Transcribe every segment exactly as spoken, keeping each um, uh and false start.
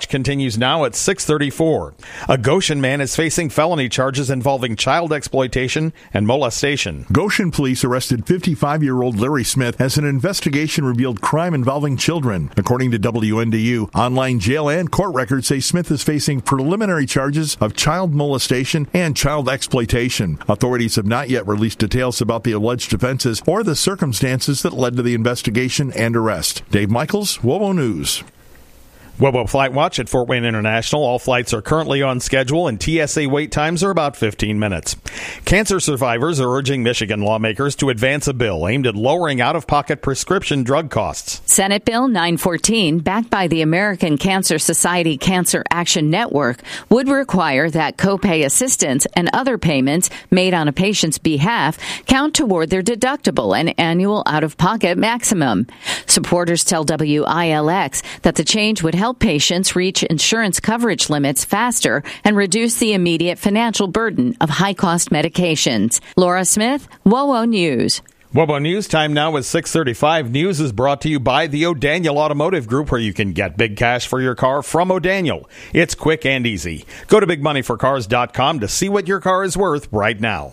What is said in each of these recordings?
Watch continues now at six thirty-four. A Goshen man is facing felony charges involving child exploitation and molestation. Goshen police arrested fifty-five-year-old Larry Smith as an investigation revealed crime involving children. According to W N D U, online jail and court records say Smith is facing preliminary charges of child molestation and child exploitation. Authorities have not yet released details about the alleged offenses or the circumstances that led to the investigation and arrest. Dave Michaels, WOWO News. WOWO Flight Watch at Fort Wayne International. All flights are currently on schedule, and T S A wait times are about fifteen minutes. Cancer survivors are urging Michigan lawmakers to advance a bill aimed at lowering out-of-pocket prescription drug costs. Senate Bill nine fourteen, backed by the American Cancer Society Cancer Action Network, would require that copay assistance and other payments made on a patient's behalf count toward their deductible and annual out-of-pocket maximum. Supporters tell W I L X that the change would help patients reach insurance coverage limits faster and reduce the immediate financial burden of high-cost medications. Laura Smith, WOWO News. WOWO News time now is six thirty-five. News is brought to you by the O'Daniel Automotive Group, where you can get big cash for your car from O'Daniel. It's quick and easy. Go to big money for cars dot com to see what your car is worth right now.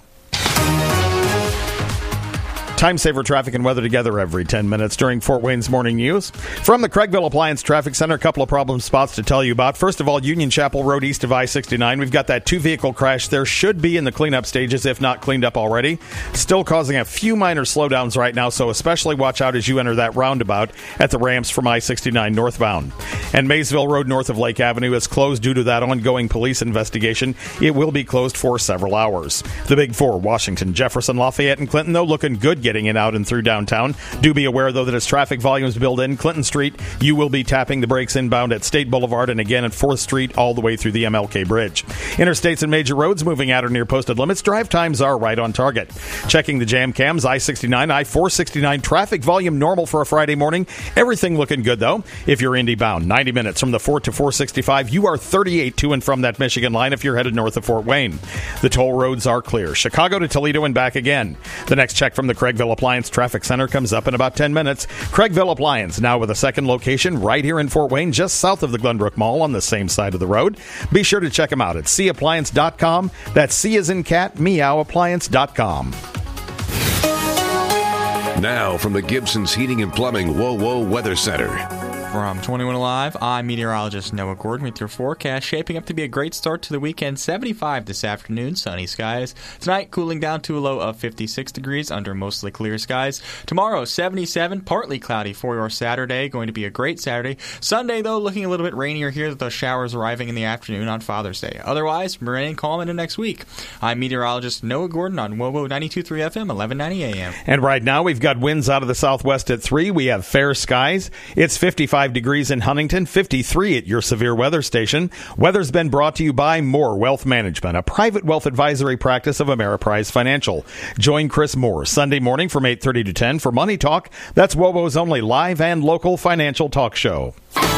Time saver traffic and weather together every ten minutes during Fort Wayne's Morning News. From the Craigville Appliance Traffic Center, a couple of problem spots to tell you about. First of all, Union Chapel Road east of I sixty-nine. We've got that two-vehicle crash there. Should be in the cleanup stages, if not cleaned up already. Still causing a few minor slowdowns right now, so especially watch out as you enter that roundabout at the ramps from I sixty-nine northbound. And Maysville Road north of Lake Avenue is closed due to that ongoing police investigation. It will be closed for several hours. The Big Four, Washington, Jefferson, Lafayette, and Clinton, though, looking good getting in out and through downtown. Do be aware, though, that as traffic volumes build in Clinton Street, you will be tapping the brakes inbound at State Boulevard and again at fourth Street all the way through the M L K Bridge. Interstates and major roads moving at or near posted limits. Drive times are right on target. Checking the jam cams, I sixty-nine, I four sixty-nine, traffic volume normal for a Friday morning. Everything looking good, though. If you're Indy bound, ninety minutes from the Fort to four sixty-five. You are thirty-eight to and from that Michigan line if you're headed north of Fort Wayne. The toll roads are clear. Chicago to Toledo and back again. The next check from the Craigville Appliance Traffic Center comes up in about ten minutes. Craigville Appliance, now with a second location right here in Fort Wayne, just south of the Glenbrook Mall on the same side of the road. Be sure to check them out at c appliance dot com. That's C as in cat, meow, appliance dot com. Now from the Gibson's Heating and Plumbing WOWO Weather Center. From twenty-one Alive, I'm meteorologist Noah Gordon with your forecast. Shaping up to be a great start to the weekend. seventy-five this afternoon, sunny skies. Tonight, cooling down to a low of fifty-six degrees under mostly clear skies. Tomorrow, seventy-seven, partly cloudy for your Saturday. Going to be a great Saturday. Sunday, though, looking a little bit rainier here with those showers arriving in the afternoon on Father's Day. Otherwise, rain and calm into next week. I'm meteorologist Noah Gordon on WOWO ninety-two point three F M, eleven ninety A M. And right now, we've got winds out of the southwest at three. We have fair skies. It's fifty-five degrees in Huntington, fifty-three at your severe weather station. Weather's been brought to you by Moore Wealth Management, a private wealth advisory practice of Ameriprise Financial. Join Chris Moore Sunday morning from eight thirty to ten for Money Talk. That's WOWO's only live and local financial talk show.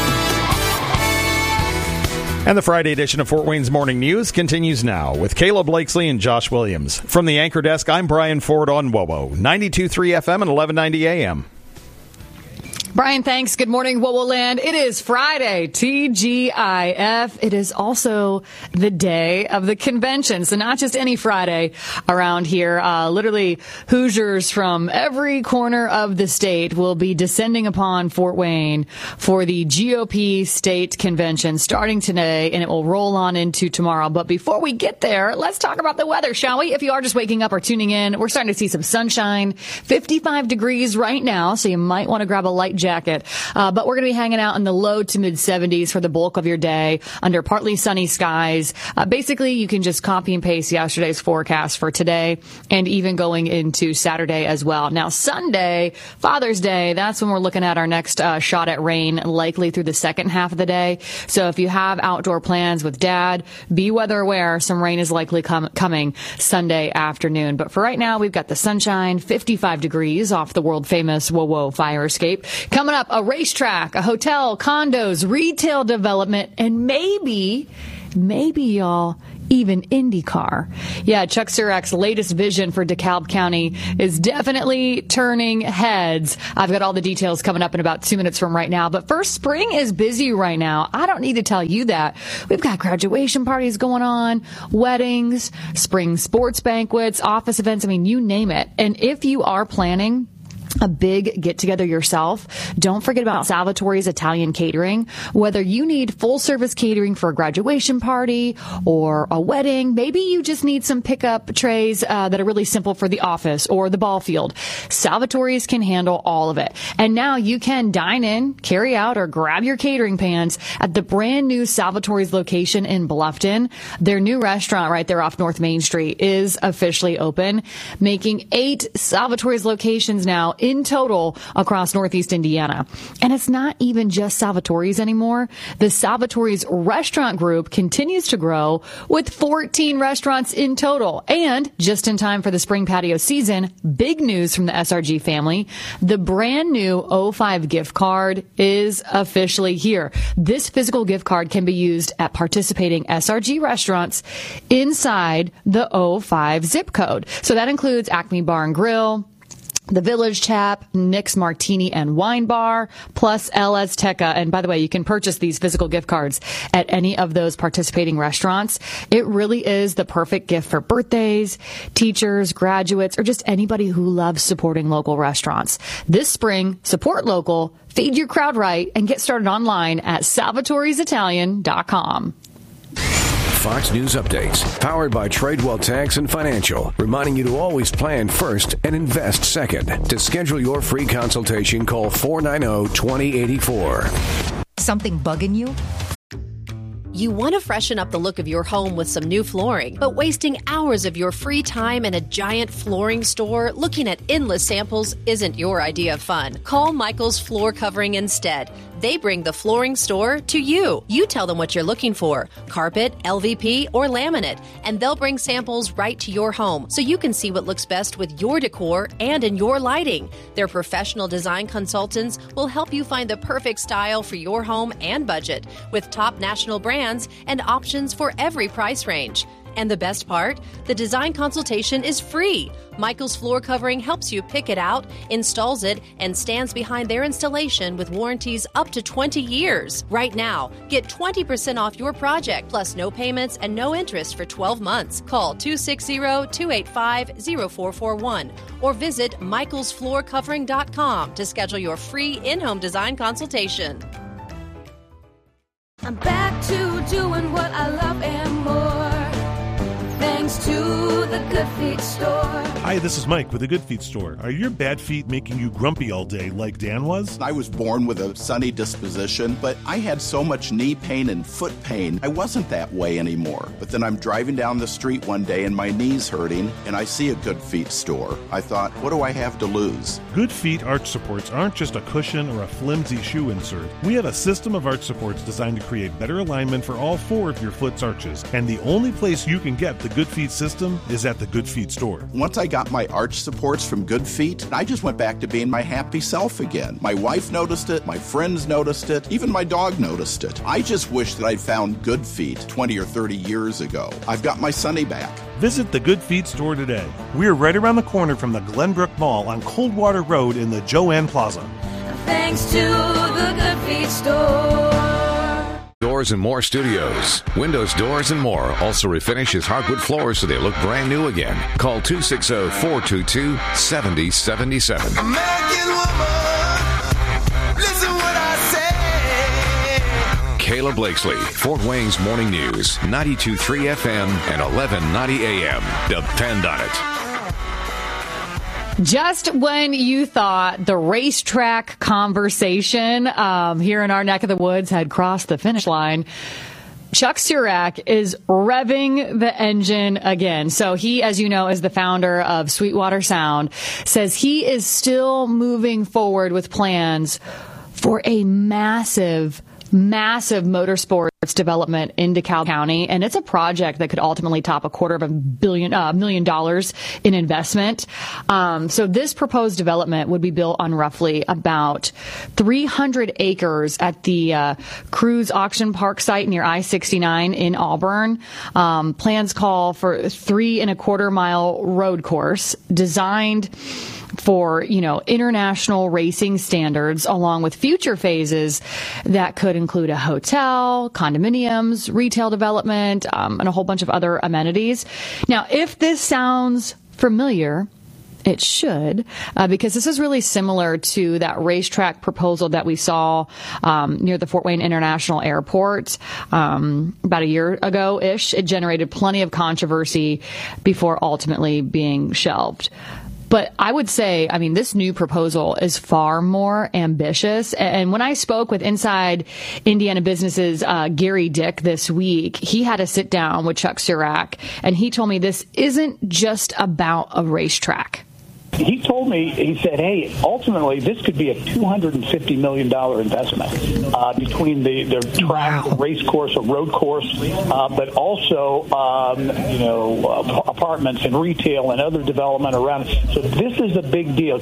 And the Friday edition of Fort Wayne's Morning News continues now with Caleb Blakesley and Josh Williams. From the anchor desk, I'm Brian Ford on WOWO, ninety-two point three F M and eleven ninety A M. Brian, thanks. Good morning, WOWO Land. It is Friday, T G I F. It is also the day of the convention. So not just any Friday around here. Uh, literally, Hoosiers from every corner of the state will be descending upon Fort Wayne for the G O P state convention starting today, and it will roll on into tomorrow. But before we get there, let's talk about the weather, shall we? If you are just waking up or tuning in, we're starting to see some sunshine. fifty-five degrees right now, so you might want to grab a light jacket. Uh, but we're going to be hanging out in the low to mid seventies for the bulk of your day under partly sunny skies. Uh, basically, you can just copy and paste yesterday's forecast for today and even going into Saturday as well. Now, Sunday, Father's Day, that's when we're looking at our next uh, shot at rain, likely through the second half of the day. So if you have outdoor plans with Dad, be weather aware. Some rain is likely com- coming Sunday afternoon. But for right now, we've got the sunshine, fifty-five degrees off the world famous WOWO fire escape. Coming up, a racetrack, a hotel, condos, retail development, and maybe, maybe, y'all, even IndyCar. Yeah, Chuck Surak's latest vision for DeKalb County is definitely turning heads. I've got all the details coming up in about two minutes from right now. But first, spring is busy right now. I don't need to tell you that. We've got graduation parties going on, weddings, spring sports banquets, office events. I mean, you name it. And if you are planning a big get-together yourself, don't forget about Salvatore's Italian Catering. Whether you need full-service catering for a graduation party or a wedding, maybe you just need some pickup trays uh, that are really simple for the office or the ball field. Salvatore's can handle all of it. And now you can dine in, carry out, or grab your catering pans at the brand-new Salvatore's location in Bluffton. Their new restaurant right there off North Main Street is officially open, making eight Salvatore's locations now in total across Northeast Indiana. And it's not even just Salvatore's anymore. The Salvatore's restaurant group continues to grow with fourteen restaurants in total. And just in time for the spring patio season, big news from the S R G family. The brand new O five gift card is officially here. This physical gift card can be used at participating S R G restaurants inside the O five zip code. So that includes Acme Bar and Grill, The Village Tap, Nick's Martini and Wine Bar, plus El Azteca. And by the way, you can purchase these physical gift cards at any of those participating restaurants. It really is the perfect gift for birthdays, teachers, graduates, or just anybody who loves supporting local restaurants. This spring, support local, feed your crowd right, and get started online at salvatores italian dot com. Fox News Updates, powered by Tradewell Tax and Financial, reminding you to always plan first and invest second. To schedule your free consultation, call four nine zero, two zero eight four. Something bugging you? You want to freshen up the look of your home with some new flooring, but wasting hours of your free time in a giant flooring store looking at endless samples isn't your idea of fun. Call Michael's Floor Covering instead. They bring the flooring store to you. You tell them what you're looking for, carpet, L V P, or laminate, and they'll bring samples right to your home so you can see what looks best with your decor and in your lighting. Their professional design consultants will help you find the perfect style for your home and budget with top national brands and options for every price range. And the best part? The design consultation is free. Michael's Floor Covering helps you pick it out, installs it, and stands behind their installation with warranties up to twenty years. Right now, get twenty percent off your project, plus no payments and no interest for twelve months. Call two six zero, two eight five, zero four four one or visit michaels floor covering dot com to schedule your free in-home design consultation. I'm back to doing what I love and more. Thanks to the Good Feet Store. Hi, this is Mike with the Good Feet Store. Are your bad feet making you grumpy all day like Dan was? I was born with a sunny disposition, but I had so much knee pain and foot pain, I wasn't that way anymore. But then I'm driving down the street one day and my knee's hurting, and I see a Good Feet Store. I thought, what do I have to lose? Good Feet arch supports aren't just a cushion or a flimsy shoe insert. We have a system of arch supports designed to create better alignment for all four of your foot's arches. And the only place you can get the Good Feet system is at the Good Feet Store. Once I got my arch supports from Good Feet, I just went back to being my happy self again. My wife noticed it, my friends noticed it, even my dog noticed it. I just wish that I'd found Good Feet twenty or thirty years ago. I've got my Sunny back. Visit the Good Feet Store today. We're right around the corner from the Glenbrook Mall on Coldwater Road in the Joanne Plaza. Thanks to the Good Feet Store. Doors and More Studios. Windows, doors, and more also refinishes hardwood floors so they look brand new again. Call two six zero, four two two, seven zero seven seven. American woman, listen what I say. Kayla Blakesley, Fort Wayne's Morning News, ninety-two point three F M and eleven ninety A M. Depend on it. Just when you thought the racetrack conversation um, here in our neck of the woods had crossed the finish line, Chuck Surak is revving the engine again. So he, as you know, is the founder of Sweetwater Sound, says he is still moving forward with plans for a massive massive motorsports Airports development in DeKalb County, and it's a project that could ultimately top a quarter of a billion uh, million dollars in investment. Um, so this proposed development would be built on roughly about three hundred acres at the uh, Cruise Auction Park site near I sixty-nine in Auburn. Um, plans call for three and a quarter mile road course designed for, you know, international racing standards, along with future phases that could include a hotel, condominiums, retail development, um, and a whole bunch of other amenities. Now, if this sounds familiar, it should, uh, because this is really similar to that racetrack proposal that we saw um, near the Fort Wayne International Airport um, about a year ago-ish. It generated plenty of controversy before ultimately being shelved. But I would say, I mean, this new proposal is far more ambitious. And when I spoke with Inside Indiana Business's uh, Gary Dick this week, he had a sit down with Chuck Surak, and he told me this isn't just about a racetrack. He told me, he said, hey, ultimately, this could be a two hundred fifty million dollars investment uh, between the, the track, wow. race course, or road course, uh, but also, um, you know, uh, apartments and retail and other development around it. So this is a big deal.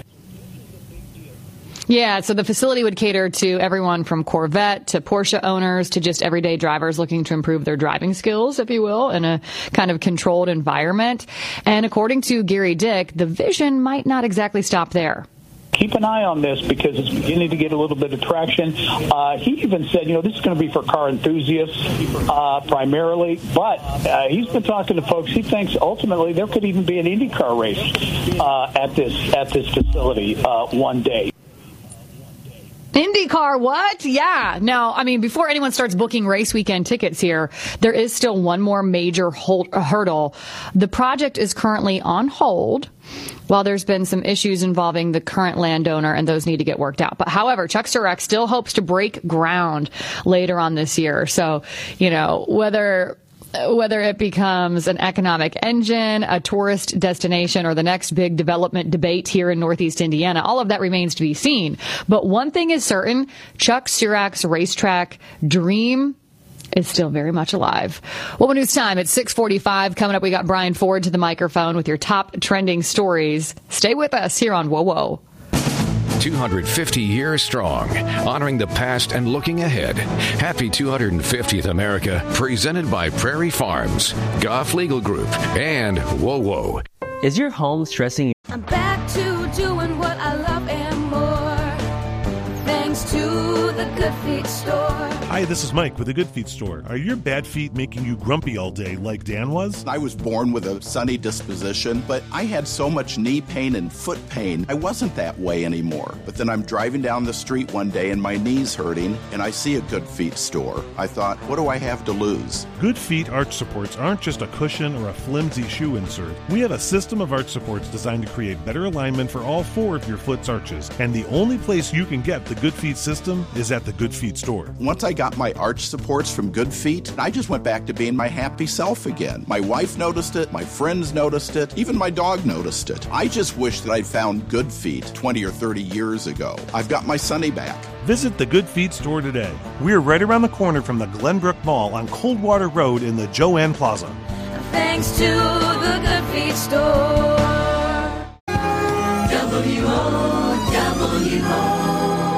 Yeah, so the facility would cater to everyone from Corvette to Porsche owners to just everyday drivers looking to improve their driving skills, if you will, in a kind of controlled environment. And according to Gary Dick, the vision might not exactly stop there. Keep an eye on this because it's beginning to get a little bit of traction. Uh, he even said, you know, this is going to be for car enthusiasts uh, primarily, but uh, he's been talking to folks. He thinks ultimately there could even be an IndyCar race uh, at this at this facility uh, one day. IndyCar, what? Yeah. Now, I mean, before anyone starts booking race weekend tickets here, there is still one more major hold, uh, hurdle. The project is currently on hold while there's been some issues involving the current landowner, and those need to get worked out. But however, Chuck Surak still hopes to break ground later on this year. So, you know, whether... whether it becomes an economic engine, a tourist destination, or the next big development debate here in Northeast Indiana, all of that remains to be seen. But one thing is certain, Chuck Surak's racetrack dream is still very much alive. Well, when it's time, it's six forty-five. Coming up, we got Brian Ford to the microphone with your top trending stories. Stay with us here on Whoa Whoa. two hundred fifty years strong, honoring the past and looking ahead. Happy two hundred fiftieth America, presented by Prairie Farms, Goff Legal Group, and Whoa Whoa. Is your home stressing? I'm back to doing what I love and more, thanks to the Good Feet store. Hi, this is Mike with the Good Feet store. Are your bad feet making you grumpy all day like Dan was? I was born with a sunny disposition, but I had so much knee pain and foot pain, I wasn't that way anymore. But then I'm driving down the street one day and my knee's hurting, and I see a Good Feet store. I thought, what do I have to lose? Good Feet arch supports aren't just a cushion or a flimsy shoe insert. We have a system of arch supports designed to create better alignment for all four of your foot's arches. And the only place you can get the Good Feet system is at the Good Feet store. Once I got my arch supports from Good Feet, I just went back to being my happy self again. My wife noticed it, my friends noticed it, even my dog noticed it. I just wish that I'd found Good Feet twenty or thirty years ago. I've got my Sonny back. Visit the Good Feet store today. We're right around the corner from the Glenbrook Mall on Coldwater Road in the Joanne Plaza. Thanks to the Good Feet store. W O W O.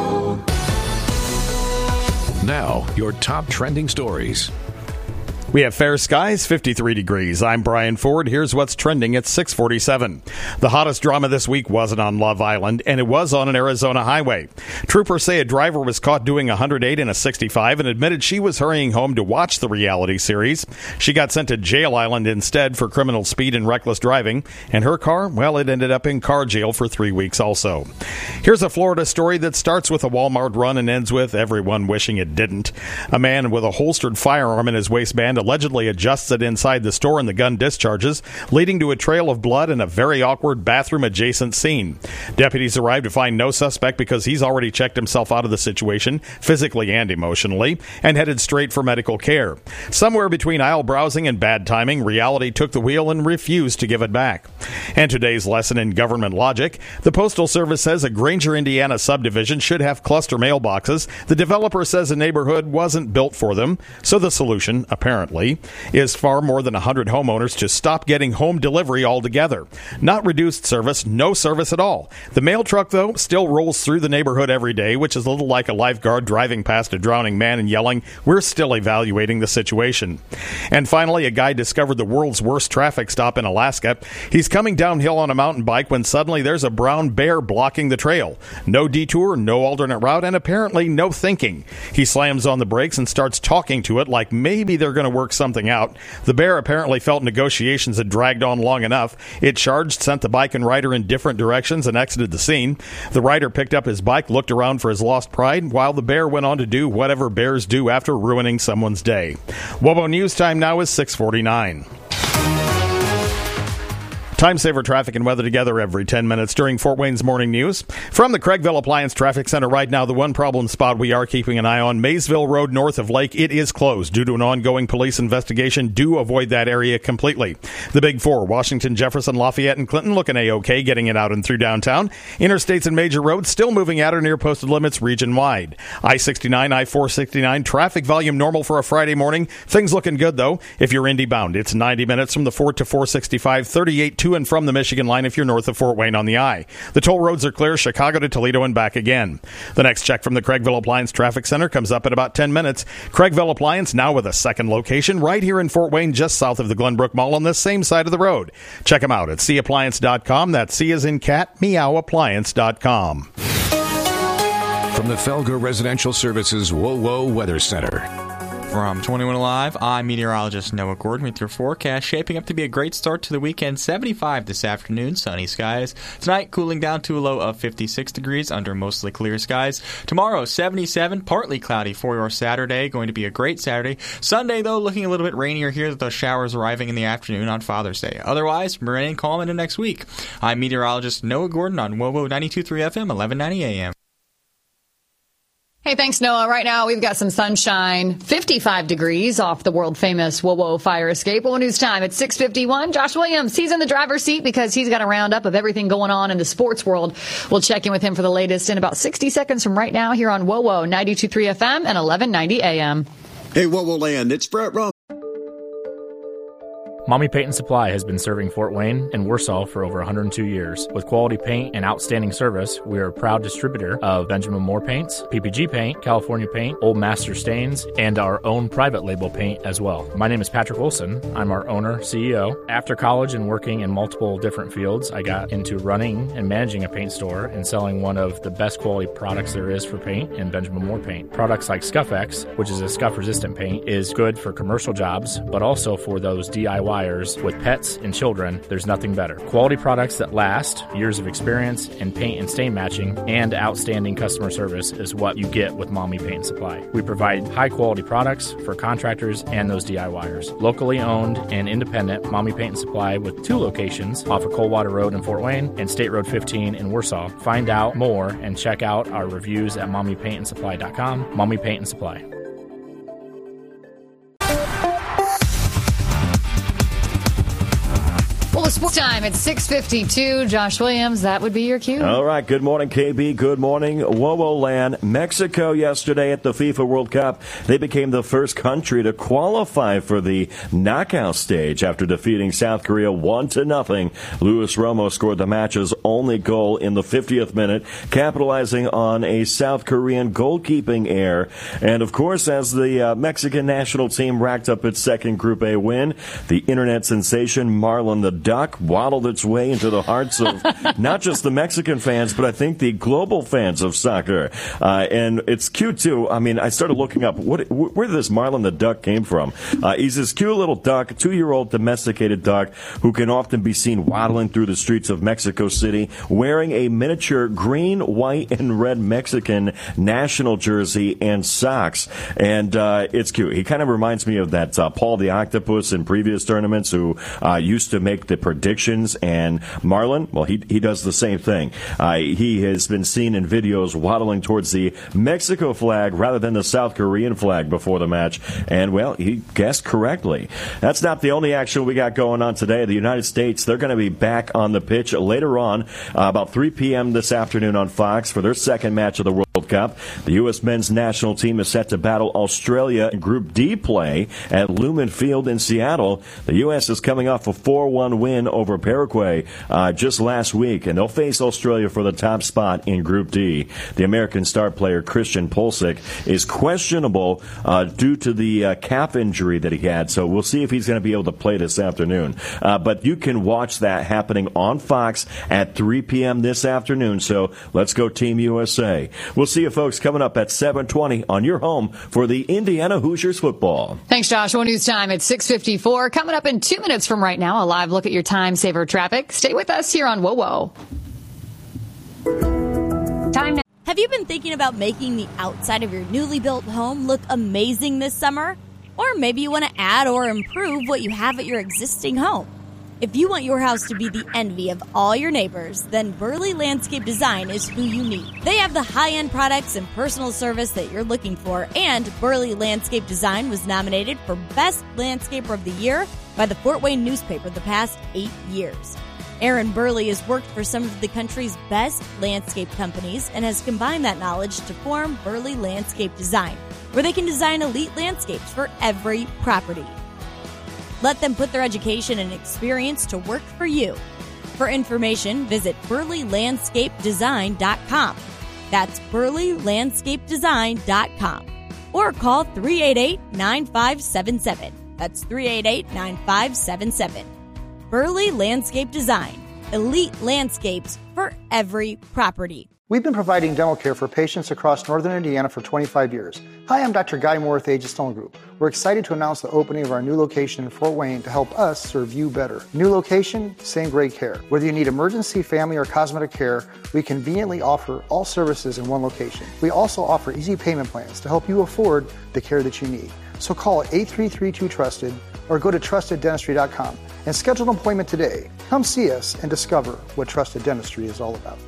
Now, your top trending stories. We have fair skies, fifty-three degrees. I'm Brian Ford. Here's what's trending at six forty-seven. The hottest drama this week wasn't on Love Island, and it was on an Arizona highway. Troopers say a driver was caught doing one hundred eight in a sixty-five and admitted she was hurrying home to watch the reality series. She got sent to Jail Island instead for criminal speed and reckless driving, and her car, well, it ended up in car jail for three weeks also. Here's a Florida story that starts with a Walmart run and ends with everyone wishing it didn't. A man with a holstered firearm in his waistband allegedly adjusts it inside the store and the gun discharges, leading to a trail of blood and a very awkward bathroom-adjacent scene. Deputies arrive to find no suspect because he's already checked himself out of the situation, physically and emotionally, and headed straight for medical care. Somewhere between aisle browsing and bad timing, reality took the wheel and refused to give it back. And today's lesson in government logic, the Postal Service says a Granger, Indiana subdivision should have cluster mailboxes. The developer says a neighborhood wasn't built for them, so the solution, apparently, is far more than one hundred homeowners to stop getting home delivery altogether. Not reduced service, no service at all. The mail truck, though, still rolls through the neighborhood every day, which is a little like a lifeguard driving past a drowning man and yelling, "We're still evaluating the situation." And finally, a guy discovered the world's worst traffic stop in Alaska. He's coming downhill on a mountain bike when suddenly there's a brown bear blocking the trail. No detour, no alternate route, and apparently no thinking. He slams on the brakes and starts talking to it like maybe they're going to work something out. The bear apparently felt negotiations had dragged on long enough. It charged, sent the bike and rider in different directions, and exited the scene. The rider picked up his bike, looked around for his lost pride, while the bear went on to do whatever bears do after ruining someone's day. WOBO News time now is six forty-nine. Time saver traffic and weather together every ten minutes during Fort Wayne's Morning News. From the Craigville Appliance Traffic Center right now, the one problem spot we are keeping an eye on, Maysville Road north of Lake, it is closed due to an ongoing police investigation. Do avoid that area completely. The Big Four, Washington, Jefferson, Lafayette, and Clinton looking A-OK, getting it out and through downtown. Interstates and major roads still moving at or near posted limits region-wide. I sixty-nine, I four sixty-nine, traffic volume normal for a Friday morning. Things looking good, though. If you're Indy bound, it's ninety minutes from the Fort to four sixty-five, thirty-eight to and from the Michigan line if you're north of Fort Wayne on the I. The toll roads are clear, Chicago to Toledo and back again. The next check from the Craigville Appliance Traffic Center comes up in about ten minutes. Craigville Appliance now with a second location right here in Fort Wayne, just south of the Glenbrook Mall on this same side of the road. Check them out at c appliance dot com. That's C as in cat, meow appliance dot com. From the Felger Residential Services WOWO Weather Center. From twenty-one Alive, I'm meteorologist Noah Gordon with your forecast. Shaping up to be a great start to the weekend. seventy-five this afternoon, sunny skies. Tonight, cooling down to a low of fifty-six degrees under mostly clear skies. Tomorrow, seventy-seven, partly cloudy for your Saturday. Going to be a great Saturday. Sunday, though, looking a little bit rainier here with those showers arriving in the afternoon on Father's Day. Otherwise, rain calm into next week. I'm meteorologist Noah Gordon on WOWO ninety-two point three F M, eleven ninety A M. Hey, thanks, Noah. Right now, we've got some sunshine, fifty-five degrees off the world-famous WOWO fire escape. WOWO News time at six fifty-one. Josh Williams, he's in the driver's seat because he's got a roundup of everything going on in the sports world. We'll check in with him for the latest in about sixty seconds from right now here on WOWO ninety-two point three F M and eleven ninety A M. Hey, WOWO Land, it's Brett Rump. Mommy Paint and Supply has been serving Fort Wayne and Warsaw for over one hundred two years. With quality paint and outstanding service, we are a proud distributor of Benjamin Moore Paints, P P G Paint, California Paint, Old Master Stains, and our own private label paint as well. My name is Patrick Wilson. I'm our owner, C E O. After college and working in multiple different fields, I got into running and managing a paint store and selling one of the best quality products there is for paint in Benjamin Moore Paint. Products like Scuff-X, which is a scuff-resistant paint, is good for commercial jobs, but also for those D I Y with pets and children. There's nothing better. Quality products that last, years of experience in paint and stain matching, and outstanding customer service is what you get with Mommy Paint and Supply. We provide high quality products for contractors and those DIYers. Locally owned and independent, Mommy Paint and Supply with two locations off of Coldwater Road in Fort Wayne and State Road fifteen in Warsaw. Find out more and check out our reviews at mommy paint and supply dot com. Mommy Paint and Supply. Well, it's sports time at six fifty-two. Josh Williams, that would be your cue. All right. Good morning, K B. Good morning, WOWO Land. Mexico yesterday at the FIFA World Cup. They became the first country to qualify for the knockout stage after defeating South Korea one to nothing. Luis Romo scored the match's only goal in the fiftieth minute, capitalizing on a South Korean goalkeeping error. And, of course, as the uh, Mexican national team racked up its second Group A win, the internet sensation Marlon the Dodger duck waddled its way into the hearts of not just the Mexican fans, but I think the global fans of soccer. Uh, and it's cute, too. I mean, I started looking up what, where this Marlin the duck came from. Uh, he's this cute little duck, a two-year-old domesticated duck who can often be seen waddling through the streets of Mexico City wearing a miniature green, white, and red Mexican national jersey and socks. And uh, it's cute. He kind of reminds me of that uh, Paul the Octopus in previous tournaments who uh, used to make the predictions. And Marlin, well, he he does the same thing. Uh, he has been seen in videos waddling towards the Mexico flag rather than the South Korean flag before the match. And, well, he guessed correctly. That's not the only action we got going on today. The United States, they're going to be back on the pitch later on, uh, about three p.m. this afternoon on Fox for their second match of the World Cup. The U S men's national team is set to battle Australia in Group D play at Lumen Field in Seattle. The U S is coming off a four one win over Paraguay uh, just last week, and they'll face Australia for the top spot in Group D. The American star player Christian Pulisic is questionable uh, due to the uh, calf injury that he had, so we'll see if he's going to be able to play this afternoon. Uh, but you can watch that happening on Fox at three p.m. this afternoon, so let's go Team U S A. We'll see you folks coming up at seven twenty on your home for the Indiana Hoosiers football. Thanks, Josh. One news time at six fifty-four. Coming up in two minutes from right now, a live look at your time saver traffic. Stay with us here on Whoa Whoa. Time now. Have you been thinking about making the outside of your newly built home look amazing this summer? Or maybe you want to add or improve what you have at your existing home. If you want your house to be the envy of all your neighbors, then Burley Landscape Design is who you need. They have the high-end products and personal service that you're looking for, and Burley Landscape Design was nominated for Best Landscaper of the Year by the Fort Wayne newspaper the past eight years. Aaron Burley has worked for some of the country's best landscape companies and has combined that knowledge to form Burley Landscape Design, where they can design elite landscapes for every property. Let them put their education and experience to work for you. For information, visit burley landscape design dot com. That's burley landscape design dot com. Or call three eight eight, nine five seven seven. That's three eight eight, nine five seven seven. Burley Landscape Design. Elite landscapes for every property. We've been providing dental care for patients across northern Indiana for twenty-five years. Hi, I'm Doctor Guy Moore with Aegis Dental Group. We're excited to announce the opening of our new location in Fort Wayne to help us serve you better. New location, same great care. Whether you need emergency, family, or cosmetic care, we conveniently offer all services in one location. We also offer easy payment plans to help you afford the care that you need. So call eight three three two trusted or go to trusted dentistry dot com and schedule an appointment today. Come see us and discover what Trusted Dentistry is all about.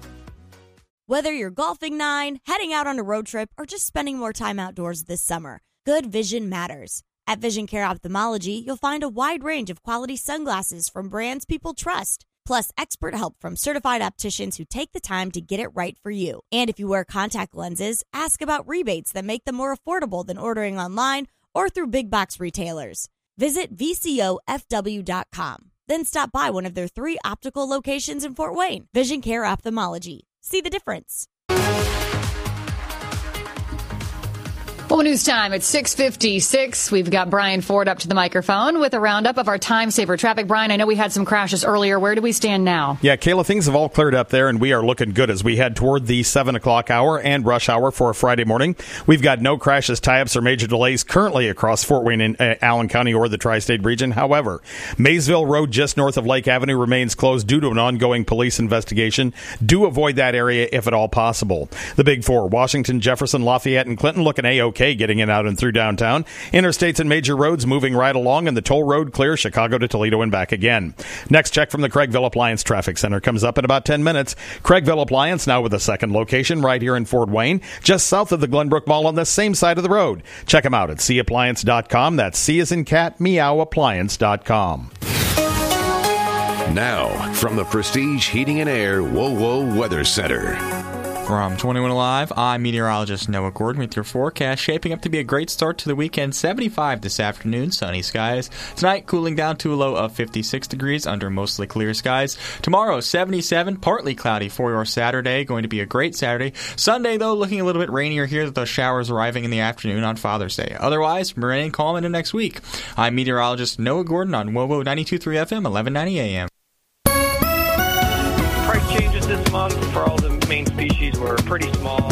Whether you're golfing nine, heading out on a road trip, or just spending more time outdoors this summer, good vision matters. At Vision Care Ophthalmology, you'll find a wide range of quality sunglasses from brands people trust, plus expert help from certified opticians who take the time to get it right for you. And if you wear contact lenses, ask about rebates that make them more affordable than ordering online or through big box retailers. Visit V C O F W dot com. Then stop by one of their three optical locations in Fort Wayne. Vision Care Ophthalmology. See the difference. Well, news time at six fifty-six. We've got Brian Ford up to the microphone with a roundup of our time saver traffic. Brian, I know we had some crashes earlier. Where do we stand now? Yeah, Kayla, things have all cleared up there, and we are looking good as we head toward the seven o'clock hour and rush hour for a Friday morning. We've got no crashes, tie-ups, or major delays currently across Fort Wayne and uh, Allen County or the tri-state region. However, Maysville Road just north of Lake Avenue remains closed due to an ongoing police investigation. Do avoid that area if at all possible. The Big Four, Washington, Jefferson, Lafayette, and Clinton looking A-OK getting in out and through downtown. Interstates and major roads moving right along, and the toll road clear Chicago to Toledo and back again. Next check from the Craigville Appliance Traffic Center comes up in about ten minutes. Craigville Appliance now with a second location right here in Fort Wayne, just south of the Glenbrook Mall on the same side of the road. Check them out at c appliance dot com. That's C as in cat, meow, appliance dot com. Now, from the Prestige Heating and Air Whoa Whoa Weather Center. From twenty-one Alive, I'm meteorologist Noah Gordon with your forecast. Shaping up to be a great start to the weekend. seventy-five this afternoon, sunny skies. Tonight, cooling down to a low of fifty-six degrees under mostly clear skies. Tomorrow, seventy-seven, partly cloudy for your Saturday. Going to be a great Saturday. Sunday, though, looking a little bit rainier here with those showers arriving in the afternoon on Father's Day. Otherwise, rain and calm into next week. I'm meteorologist Noah Gordon on W O W O ninety-two point three F M, eleven ninety A M. Price changes this month for all the main species were pretty small.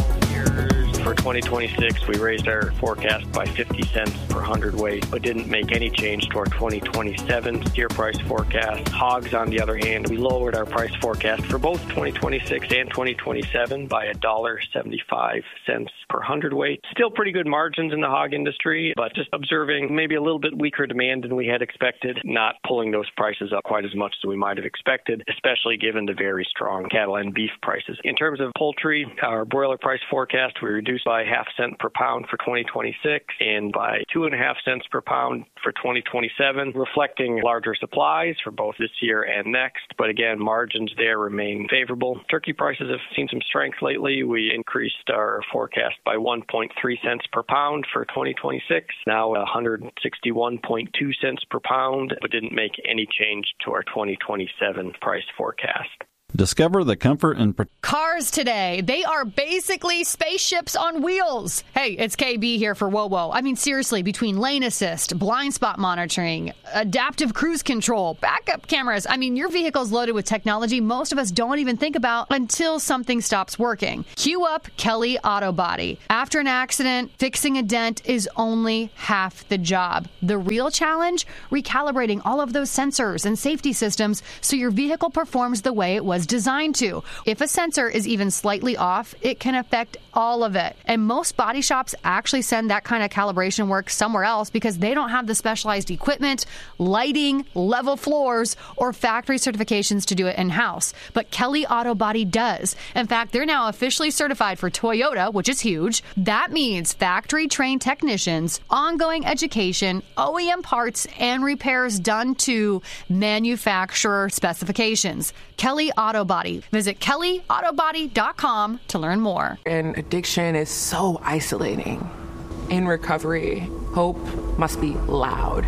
For twenty twenty-six, we raised our forecast by fifty cents per hundredweight, but didn't make any change to our twenty twenty-seven steer price forecast. Hogs, on the other hand, we lowered our price forecast for both twenty twenty-six and twenty twenty-seven by one dollar and seventy-five cents per hundredweight. Still pretty good margins in the hog industry, but just observing maybe a little bit weaker demand than we had expected, not pulling those prices up quite as much as we might have expected, especially given the very strong cattle and beef prices. In terms of poultry, our broiler price forecast, we reduced by half cent per pound for twenty twenty-six and by two and a half cents per pound for twenty twenty-seven, reflecting larger supplies for both this year and next. But again, margins there remain favorable. Turkey prices have seen some strength lately. We increased our forecast by one point three cents per pound for twenty twenty-six, now one hundred sixty-one point two cents per pound, but didn't make any change to our twenty twenty-seven price forecast. Discover the comfort and... Cars today, they are basically spaceships on wheels. Hey, it's K B here for W O W O. I mean, seriously, between lane assist, blind spot monitoring, adaptive cruise control, backup cameras, I mean, your vehicle's loaded with technology most of us don't even think about until something stops working. Cue up Kelly Auto Body. After an accident, fixing a dent is only half the job. The real challenge? Recalibrating all of those sensors and safety systems so your vehicle performs the way it was designed to. If a sensor is even slightly off, it can affect all of it. And most body shops actually send that kind of calibration work somewhere else because they don't have the specialized equipment, lighting, level floors, or factory certifications to do it in-house. But Kelly Auto Body does. In fact, they're now officially certified for Toyota, which is huge. That means factory-trained technicians, ongoing education, O E M parts, and repairs done to manufacturer specifications. Kelly Auto Body. Visit kelly auto body dot com to learn more. And addiction is so isolating. In recovery, hope must be loud.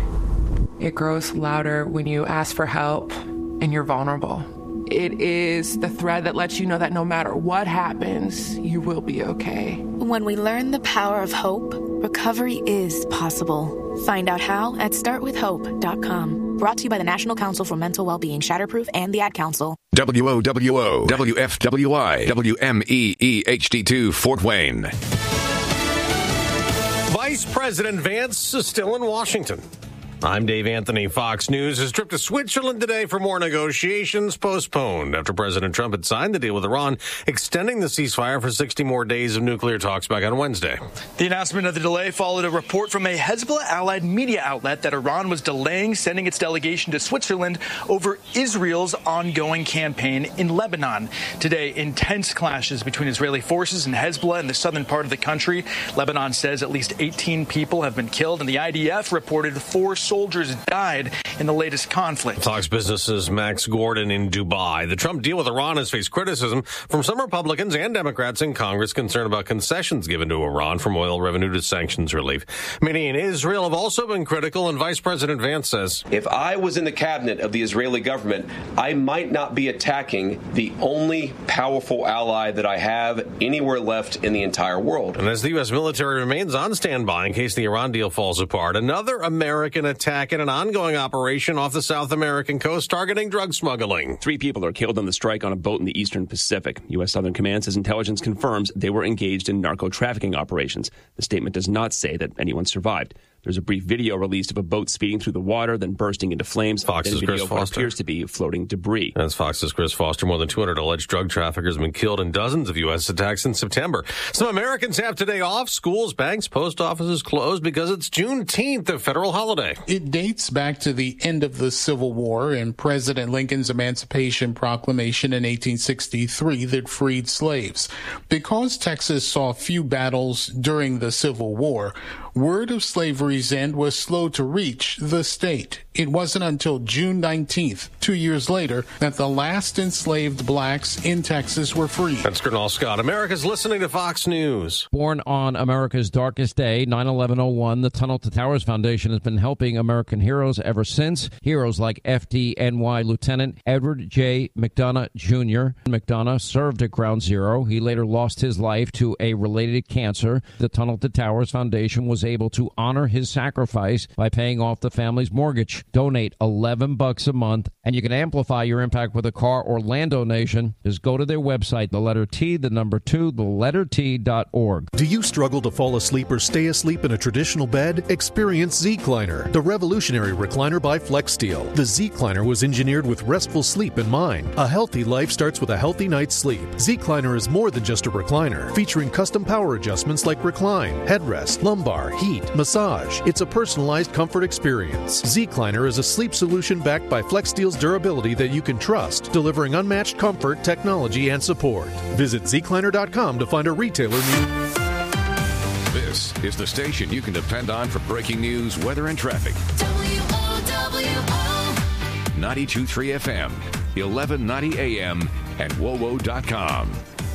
It grows louder when you ask for help and you're vulnerable. It is the thread that lets you know that no matter what happens, you will be okay. When we learn the power of hope, recovery is possible. Find out how at start with hope dot com. Brought to you by the National Council for Mental Wellbeing, Shatterproof, and the Ad Council. W O W O, W F W I, W M E E H D two, Fort Wayne. Vice President Vance is still in Washington. I'm Dave Anthony. Fox News. His trip to Switzerland today for more negotiations postponed after President Trump had signed the deal with Iran, extending the ceasefire for sixty more days of nuclear talks back on Wednesday. The announcement of the delay followed a report from a Hezbollah-allied media outlet that Iran was delaying sending its delegation to Switzerland over Israel's ongoing campaign in Lebanon. Today, intense clashes between Israeli forces and Hezbollah in the southern part of the country. Lebanon says at least eighteen people have been killed, and the I D F reported four soldiers died in the latest conflict. Fox Business's Max Gordon in Dubai. The Trump deal with Iran has faced criticism from some Republicans and Democrats in Congress concerned about concessions given to Iran, from oil revenue to sanctions relief. Many in Israel have also been critical, and Vice President Vance says, if I was in the cabinet of the Israeli government, I might not be attacking the only powerful ally that I have anywhere left in the entire world. And as the U S military remains on standby in case the Iran deal falls apart, another American attack in an ongoing operation off the South American coast targeting drug smuggling. Three people are killed on the strike on a boat in the Eastern Pacific. U S Southern Command says intelligence confirms they were engaged in narco-trafficking operations. The statement does not say that anyone survived. There's a brief video released of a boat speeding through the water, then bursting into flames. Fox's then Chris video Foster. appears to be floating debris. That's Fox's Chris Foster. More than two hundred alleged drug traffickers have been killed in dozens of U S attacks in September. Some Americans have today off. Schools, banks, post offices closed because it's Juneteenth, a federal holiday. It dates back to the end of the Civil War and President Lincoln's Emancipation Proclamation in eighteen sixty-three that freed slaves. Because Texas saw few battles during the Civil War, word of slavery's end was slow to reach the state. It wasn't until June nineteenth, two years later, that the last enslaved blacks in Texas were freed. That's Gernal Scott. America's listening to Fox News. Born on America's darkest day, nine eleven oh one, the Tunnel to Towers Foundation has been helping American heroes ever since. Heroes like F D N Y Lieutenant Edward J. McDonough Junior McDonough served at Ground Zero. He later lost his life to a related cancer. The Tunnel to Towers Foundation was able to honor his sacrifice by paying off the family's mortgage. Donate eleven bucks a month, and you can amplify your impact with a car or land donation. Just go to their website, the letter T, the number two, the letter T dot org. Do you struggle to fall asleep or stay asleep in a traditional bed? Experience Z-Cliner, the revolutionary recliner by FlexSteel. The Z-Cliner was engineered with restful sleep in mind. A healthy life starts with a healthy night's sleep. Z-Cliner is more than just a recliner, featuring custom power adjustments like recline, headrest, lumbar, heat, massage. It's a personalized comfort experience. Z-Cliner is a sleep solution backed by FlexSteel's durability that you can trust, delivering unmatched comfort, technology, and support. Visit Z Cliner dot com to find a retailer near. This is the station you can depend on for breaking news, weather, and traffic. W O W O ninety-two point three F M, eleven ninety A M, and W O W O dot com.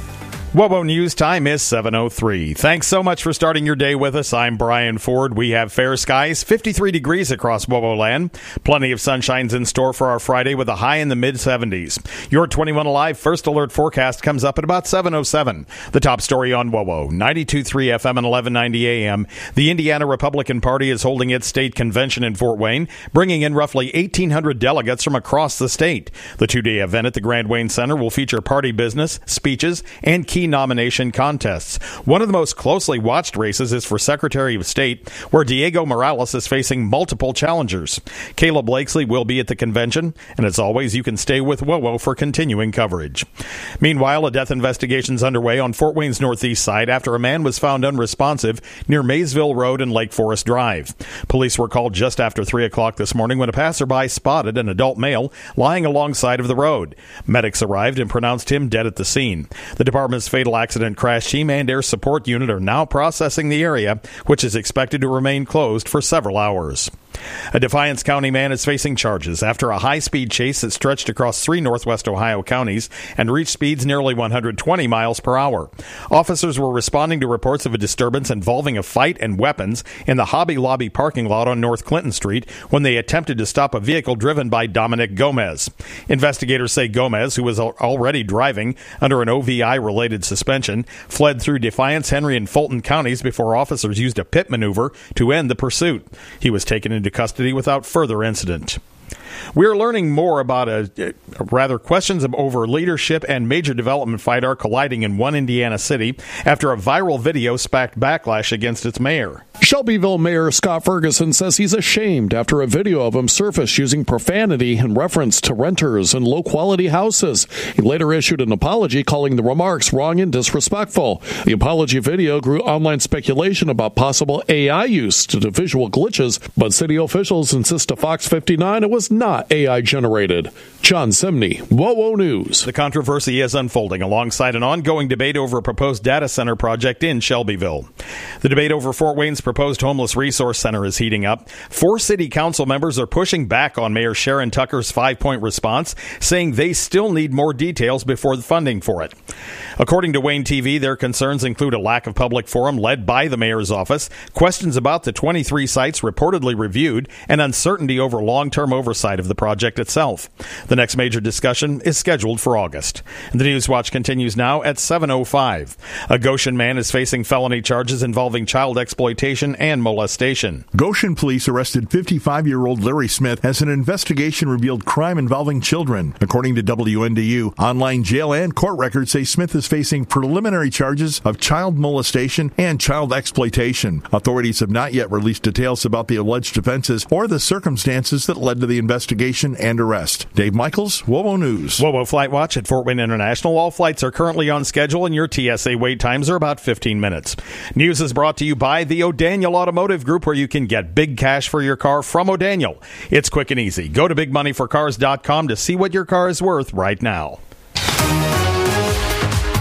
W O W O News time is seven oh three. Thanks so much for starting your day with us. I'm Brian Ford. We have fair skies, fifty-three degrees across W O W O land. Plenty of sunshines in store for our Friday with a high in the mid seventies. Your twenty-one Alive First Alert forecast comes up at about seven oh seven. The top story on W O W O, ninety-two point three F M and eleven ninety A M. The Indiana Republican Party is holding its state convention in Fort Wayne, bringing in roughly eighteen hundred delegates from across the state. The two-day event at the Grand Wayne Center will feature party business, speeches, and key nomination contests. One of the most closely watched races is for Secretary of State, where Diego Morales is facing multiple challengers. Caleb Blakesley will be at the convention, and as always, you can stay with W O W O for continuing coverage. Meanwhile, a death investigation is underway on Fort Wayne's northeast side after a man was found unresponsive near Maysville Road and Lake Forest Drive. Police were called just after three o'clock this morning when a passerby spotted an adult male lying alongside of the road. Medics arrived and pronounced him dead at the scene. The department's fatal accident crash team and air support unit are now processing the area, which is expected to remain closed for several hours. A Defiance County man is facing charges after a high-speed chase that stretched across three northwest Ohio counties and reached speeds nearly one hundred twenty miles per hour. Officers were responding to reports of a disturbance involving a fight and weapons in the Hobby Lobby parking lot on North Clinton Street when they attempted to stop a vehicle driven by Dominic Gomez. Investigators say Gomez, who was already driving under an O V I-related suspension, fled through Defiance, Henry, and Fulton counties before officers used a pit maneuver to end the pursuit. He was taken into custody without further incident. We're learning more about a, a rather questions over leadership and major development fight are colliding in one Indiana city after a viral video sparked backlash against its mayor. Shelbyville Mayor Scott Ferguson says he's ashamed after a video of him surfaced using profanity in reference to renters in low-quality houses. He later issued an apology calling the remarks wrong and disrespectful. The apology video grew online speculation about possible A I use due to visual glitches, but city officials insist to Fox fifty-nine it was not A I generated. John Simney, W O W O News. The controversy is unfolding alongside an ongoing debate over a proposed data center project in Shelbyville. The debate over Fort Wayne's proposed homeless resource center is heating up. Four city council members are pushing back on Mayor Sharon Tucker's five-point response, saying they still need more details before the funding for it. According to Wayne T V, their concerns include a lack of public forum led by the mayor's office, questions about the twenty-three sites reportedly reviewed, and uncertainty over long-term oversight of the project itself. The next major discussion is scheduled for August. The Newswatch continues now at seven oh five. A Goshen man is facing felony charges involving child exploitation and molestation. Goshen police arrested fifty-five-year-old Larry Smith as an investigation revealed crime involving children. According to W N D U, online jail and court records say Smith is facing preliminary charges of child molestation and child exploitation. Authorities have not yet released details about the alleged offenses or the circumstances that led to the investigation and arrest. Dave Michaels, W O W O News. W O W O Flight Watch at Fort Wayne International. All flights are currently on schedule and your T S A wait times are about fifteen minutes. News is brought to you by the O'Daniel Automotive Group, where you can get big cash for your car from O'Daniel. It's quick and easy. Go to big money for cars dot com to see what your car is worth right now.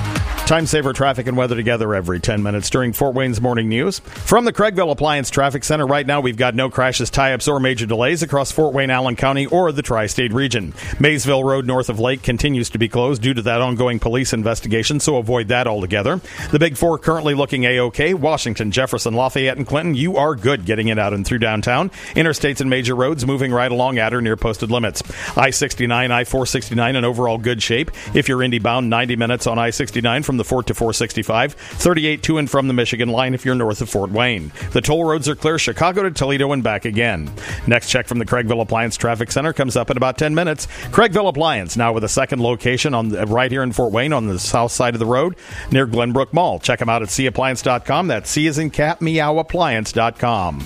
Time saver traffic and weather together every ten minutes during Fort Wayne's morning news. From the Craigville Appliance Traffic Center, right now we've got no crashes, tie-ups, or major delays across Fort Wayne, Allen County, or the tri-state region. Maysville Road north of Lake continues to be closed due to that ongoing police investigation, so avoid that altogether. The Big Four currently looking A-OK. Washington, Jefferson, Lafayette, and Clinton, you are good getting it out and through downtown. Interstates and major roads moving right along at or near posted limits. I sixty-nine, I four sixty-nine in overall good shape. If you're Indy bound, ninety minutes on I sixty-nine from the Fort to four sixty-five, thirty-eight to and from the Michigan line if you're north of Fort Wayne. The toll roads are clear Chicago to Toledo and back again. Next check from the Craigville Appliance Traffic Center comes up in about ten minutes. Craigville Appliance, now with a second location on the, right here in Fort Wayne on the south side of the road near Glenbrook Mall. Check them out at c appliance dot com. That's C as in cat, meow, appliance dot com.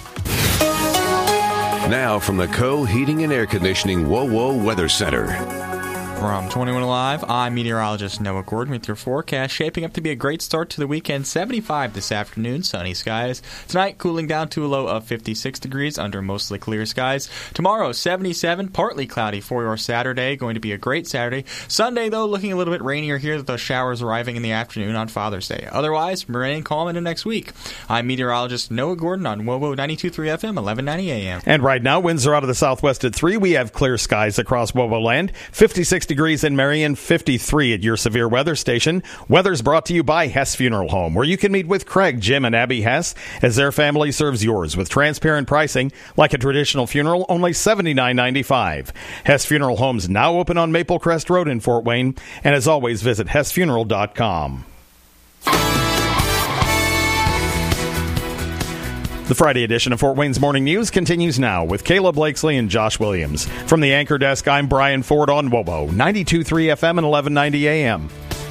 Now from the Co Heating and Air Conditioning Whoa Whoa Weather Center. From twenty-one Alive, I'm meteorologist Noah Gordon with your forecast. Shaping up to be a great start to the weekend. seventy-five this afternoon, sunny skies. Tonight, cooling down to a low of fifty-six degrees under mostly clear skies. Tomorrow, seventy-seven, partly cloudy for your Saturday. Going to be a great Saturday. Sunday, though, looking a little bit rainier here with those showers arriving in the afternoon on Father's Day. Otherwise, rain calm into next week. I'm meteorologist Noah Gordon on W O W O ninety-two point three F M, eleven ninety A M. And right now, winds are out of the southwest at three. We have clear skies across W O W O land. fifty-six degrees in Marion, fifty-three at your severe weather station. Weather's brought to you by Hess Funeral Home, where you can meet with Craig, Jim, and Abby Hess as their family serves yours with transparent pricing like a traditional funeral, only seventy-nine ninety-five. Hess Funeral Home's now open on Maple Crest Road in Fort Wayne, and as always, visit hess funeral dot com. The Friday edition of Fort Wayne's Morning News continues now with Caleb Blakesley and Josh Williams. From the anchor desk, I'm Brian Ford on W O W O ninety-two point three F M and eleven ninety A M.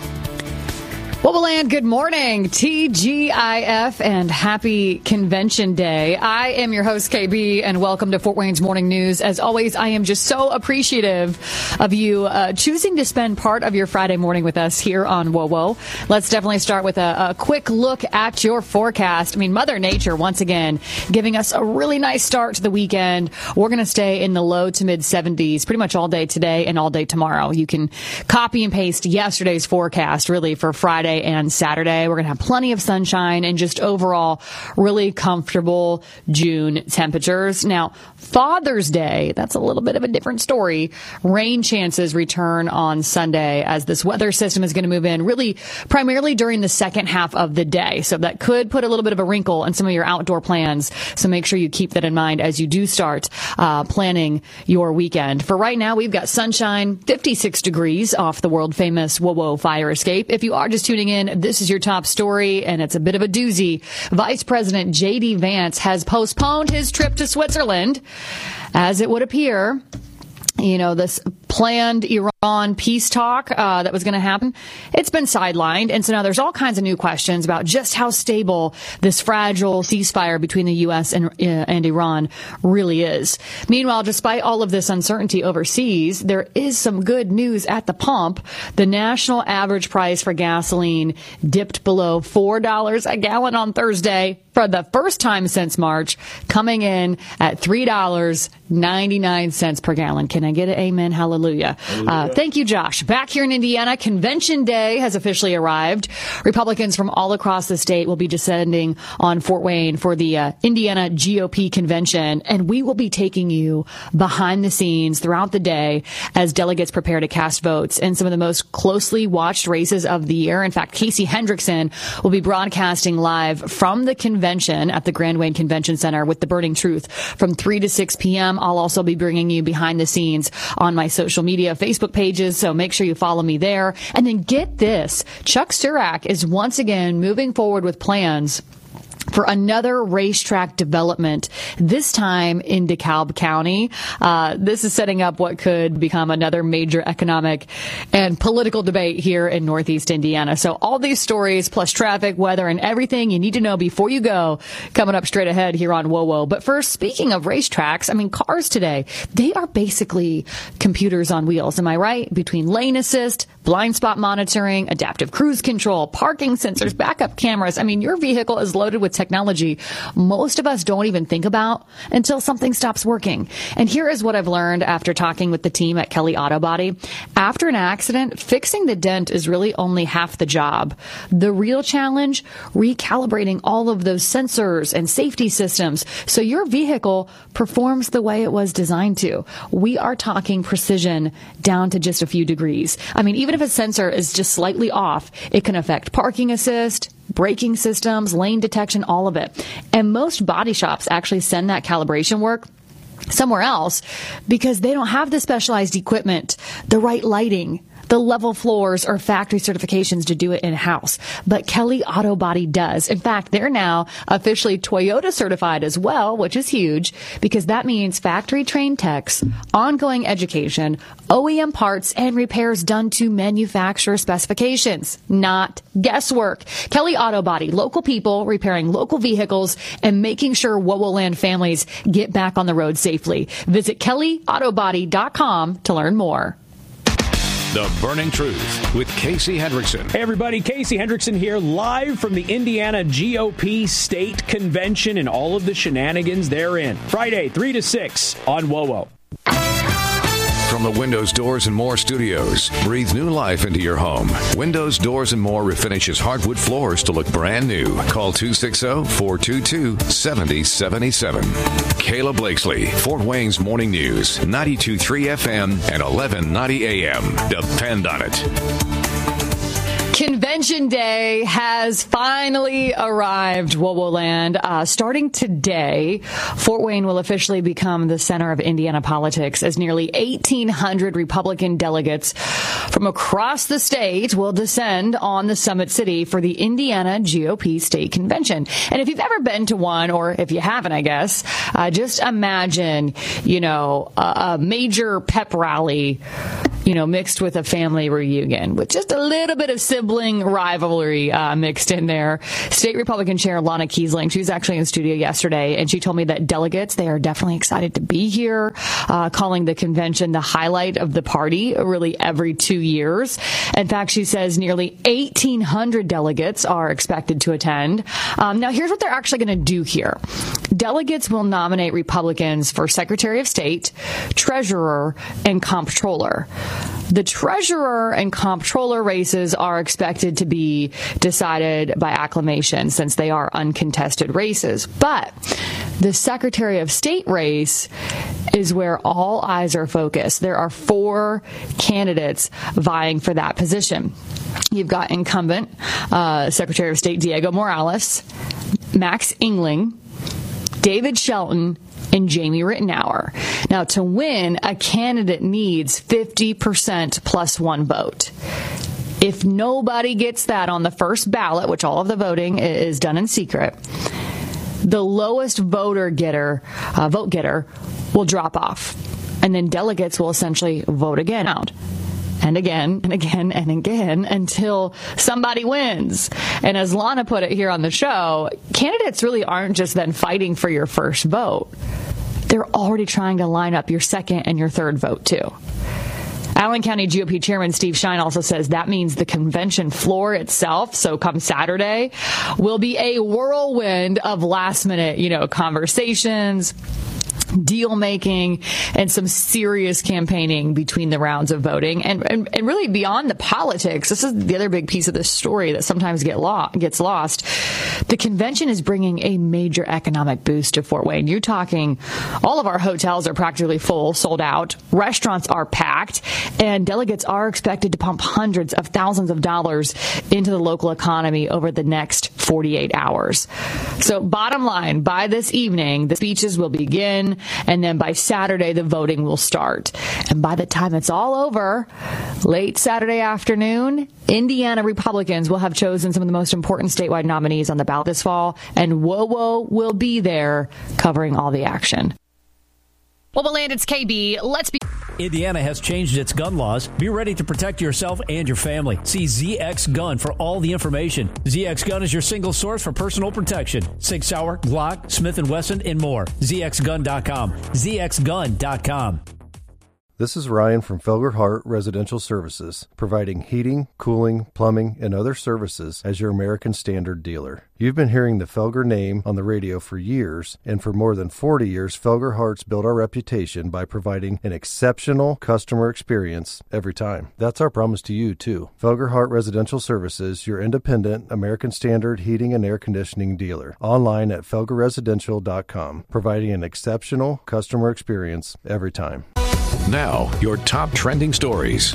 Woboland, good morning. T G I F and happy Convention Day. I am your host, K B, and welcome to Fort Wayne's Morning News. As always, I am just so appreciative of you uh, choosing to spend part of your Friday morning with us here on W O W O. Let's definitely start with a, a quick look at your forecast. I mean, Mother Nature, once again, giving us a really nice start to the weekend. We're going to stay in the low to mid seventies pretty much all day today and all day tomorrow. You can copy and paste yesterday's forecast, really, for Friday and Saturday. We're going to have plenty of sunshine and just overall really comfortable June temperatures. Now, Father's Day, that's a little bit of a different story. Rain chances return on Sunday as this weather system is going to move in really primarily during the second half of the day. So that could put a little bit of a wrinkle in some of your outdoor plans. So make sure you keep that in mind as you do start uh, planning your weekend. For right now, we've got sunshine, fifty-six degrees off the world famous W O W O fire escape. If you are just tuning in, this is your top story, and it's a bit of a doozy. Vice President J D Vance has postponed his trip to Switzerland, as it would appear. You know, this planned Iran peace talk uh, that was going to happen, it's been sidelined. And so now there's all kinds of new questions about just how stable this fragile ceasefire between the U S and, uh, and Iran really is. Meanwhile, despite all of this uncertainty overseas, there is some good news at the pump. The national average price for gasoline dipped below four dollars a gallon on Thursday for the first time since March, coming in at three dollars and ninety-nine cents per gallon. Can I get an amen? Hallelujah. Hallelujah. Uh, thank you, Josh. Back here in Indiana, Convention Day has officially arrived. Republicans from all across the state will be descending on Fort Wayne for the uh, Indiana G O P convention, and we will be taking you behind the scenes throughout the day as delegates prepare to cast votes in some of the most closely watched races of the year. In fact, Casey Hendrickson will be broadcasting live from the convention at the Grand Wayne Convention Center with The Burning Truth from three to six p.m. I'll also be bringing you behind the scenes on my social media Facebook pages, so make sure you follow me there. And then get this, Chuck Surak is once again moving forward with plans for another racetrack development, this time in DeKalb County. Uh, this is setting up what could become another major economic and political debate here in Northeast Indiana. So all these stories, plus traffic, weather, and everything you need to know before you go, coming up straight ahead here on W O W O. But first, speaking of racetracks, I mean, cars today, they are basically computers on wheels. Am I right? Between lane assist, blind spot monitoring, adaptive cruise control, parking sensors, backup cameras. I mean, your vehicle is loaded with technology most of us don't even think about until something stops working. And here is what I've learned after talking with the team at Kelly Auto Body. After an accident, fixing the dent is really only half the job. The real challenge, recalibrating all of those sensors and safety systems so your vehicle performs the way it was designed to. We are talking precision down to just a few degrees. I mean, even if a sensor is just slightly off, it can affect parking assist, braking systems, lane detection, all of it. And most body shops actually send that calibration work somewhere else because they don't have the specialized equipment, the right lighting, the level floors, or factory certifications to do it in-house. But Kelly Auto Body does. In fact, they're now officially Toyota certified as well, which is huge because that means factory-trained techs, ongoing education, O E M parts, and repairs done to manufacturer specifications, not guesswork. Kelly Auto Body, local people repairing local vehicles and making sure Wowoland families get back on the road safely. Visit kelly auto body dot com to learn more. The Burning Truth with Casey Hendrickson. Hey, everybody. Casey Hendrickson here, live from the Indiana G O P State Convention and all of the shenanigans therein. Friday, three to six on WoWo. From the Windows, Doors, and More studios, breathe new life into your home. Windows, Doors, and More refinishes hardwood floors to look brand new. Call two six zero, four two two, seven zero seven seven. Kayla Blakesley, Fort Wayne's Morning News, ninety-two point three F M and eleven ninety A M. Depend on it. Convention Day has finally arrived, Wowoland. Uh, starting today, Fort Wayne will officially become the center of Indiana politics as nearly eighteen hundred Republican delegates from across the state will descend on the Summit City for the Indiana G O P State Convention. And if you've ever been to one, or if you haven't, I guess, uh, just imagine, you know, a, a major pep rally, you know, mixed with a family reunion with just a little bit of sibling rivalry uh, mixed in there. State Republican Chair Lana Kiesling, she was actually in the studio yesterday, and she told me that delegates, they are definitely excited to be here, uh, calling the convention the highlight of the party really every two years. In fact, she says nearly eighteen hundred delegates are expected to attend. Um, now, here's what they're actually going to do here. Delegates will nominate Republicans for Secretary of State, Treasurer, and Comptroller. The Treasurer and Comptroller races are expected to be decided by acclamation since they are uncontested races. But the Secretary of State race is where all eyes are focused. There are four candidates vying for that position. You've got incumbent uh, Secretary of State Diego Morales, Max Engling, David Shelton, and Jamie Rittenauer. Now, to win, a candidate needs fifty percent plus one vote. If nobody gets that on the first ballot, which all of the voting is done in secret, the lowest voter getter, uh, vote getter will drop off. And then delegates will essentially vote again out. And again, and again, and again, until somebody wins. And as Lana put it here on the show, candidates really aren't just then fighting for your first vote. They're already trying to line up your second and your third vote, too. Allen County G O P Chairman Steve Shine also says that means the convention floor itself, so come Saturday, will be a whirlwind of last-minute, you know, conversations, deal making, and some serious campaigning between the rounds of voting. And, and, and really beyond the politics, this is the other big piece of this story that sometimes get lo- gets lost. The convention is bringing a major economic boost to Fort Wayne. You're talking all of our hotels are practically full, sold out. Restaurants are packed, and delegates are expected to pump hundreds of thousands of dollars into the local economy over the next forty-eight hours. So bottom line, by this evening, the speeches will begin, and then by Saturday, the voting will start. And by the time it's all over, late Saturday afternoon, Indiana Republicans will have chosen some of the most important statewide nominees on the ballot this fall, and WoWo will be there covering all the action. Well, Wowoland, it's K B. Let's be... Indiana has changed its gun laws. Be ready to protect yourself and your family. See Z X Gun for all the information. Z X Gun is your single source for personal protection. Sig Sauer, Glock, Smith and Wesson, and more. Z X gun dot com. Z X gun dot com. This is Ryan from Felger Hart Residential Services, providing heating, cooling, plumbing, and other services as your American Standard dealer. You've been hearing the Felger name on the radio for years, and for more than forty years, Felger Hart's built our reputation by providing an exceptional customer experience every time. That's our promise to you, too. Felger Hart Residential Services, your independent American Standard heating and air conditioning dealer. Online at felger residential dot com, providing an exceptional customer experience every time. Now, your top trending stories.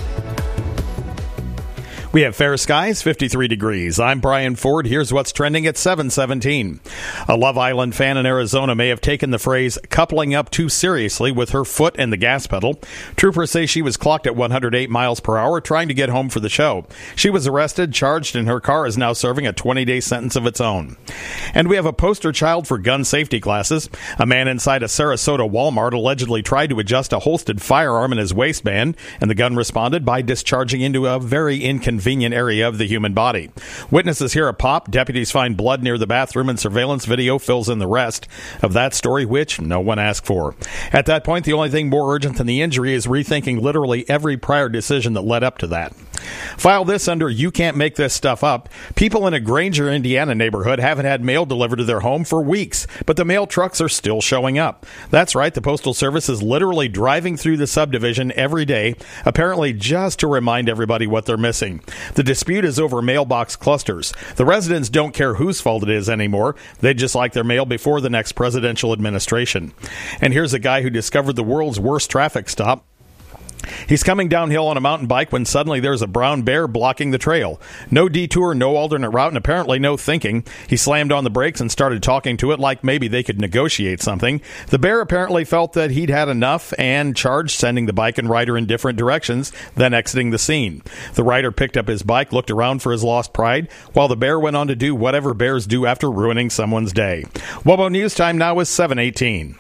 We have fair skies, fifty-three degrees. I'm Brian Ford. Here's what's trending at seven seventeen. A Love Island fan in Arizona may have taken the phrase coupling up too seriously with her foot in the gas pedal. Troopers say she was clocked at one hundred eight miles per hour trying to get home for the show. She was arrested, charged, and her car is now serving a twenty-day sentence of its own. And we have a poster child for gun safety classes. A man inside a Sarasota Walmart allegedly tried to adjust a holstered firearm in his waistband, and the gun responded by discharging into a very inconvenient convenient area of the human body. Witnesses hear a pop, deputies find blood near the bathroom, and surveillance video fills in the rest of that story, which no one asked for. At that point, the only thing more urgent than the injury is rethinking literally every prior decision that led up to that. File this under You Can't Make This Stuff Up. People in a Granger, Indiana neighborhood haven't had mail delivered to their home for weeks, but the mail trucks are still showing up. That's right, the Postal Service is literally driving through the subdivision every day, apparently just to remind everybody what they're missing. The dispute is over mailbox clusters. The residents don't care whose fault it is anymore. They just like their mail before the next presidential administration. And here's a guy who discovered the world's worst traffic stop. He's coming downhill on a mountain bike when suddenly there's a brown bear blocking the trail. No detour, no alternate route, and apparently no thinking. He slammed on the brakes and started talking to it like maybe they could negotiate something. The bear apparently felt that he'd had enough and charged, sending the bike and rider in different directions, then exiting the scene. The rider picked up his bike, looked around for his lost pride, while the bear went on to do whatever bears do after ruining someone's day. Wobo News time now is seven eighteen.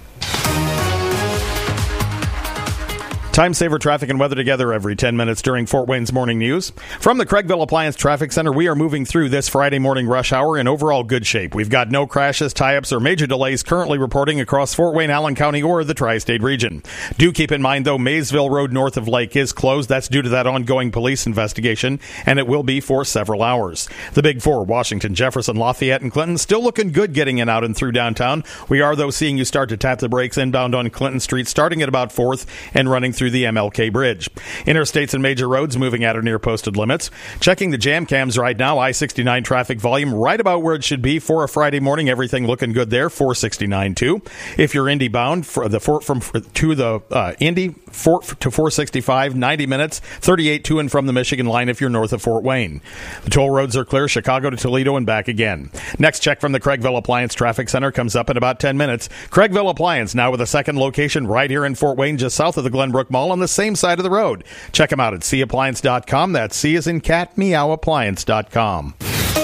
Time saver traffic and weather together every ten minutes during Fort Wayne's morning news. From the Craigville Appliance Traffic Center, we are moving through this Friday morning rush hour in overall good shape. We've got no crashes, tie-ups, or major delays currently reporting across Fort Wayne, Allen County, or the tri-state region. Do keep in mind, though, Maysville Road north of Lake is closed. That's due to that ongoing police investigation, and it will be for several hours. The Big Four, Washington, Jefferson, Lafayette, and Clinton, still looking good getting in out and through downtown. We are, though, seeing you start to tap the brakes inbound on Clinton Street, starting at about fourth and running through the M L K Bridge. Interstates and major roads moving at or near posted limits. Checking the jam cams right now, I sixty-nine traffic volume right about where it should be for a Friday morning. Everything looking good there. four sixty-nine too. If you're Indy bound for the Fort from to the uh, Indy Fort to four sixty-five, ninety minutes, thirty-eight to and from the Michigan line if you're north of Fort Wayne. The toll roads are clear, Chicago to Toledo and back again. Next check from the Craigville Appliance Traffic Center comes up in about ten minutes. Craigville Appliance now with a second location right here in Fort Wayne, just south of the Glenbrook Mall on the same side of the road. Check them out at c appliance dot com. That's C as in cat, meow appliance dot com.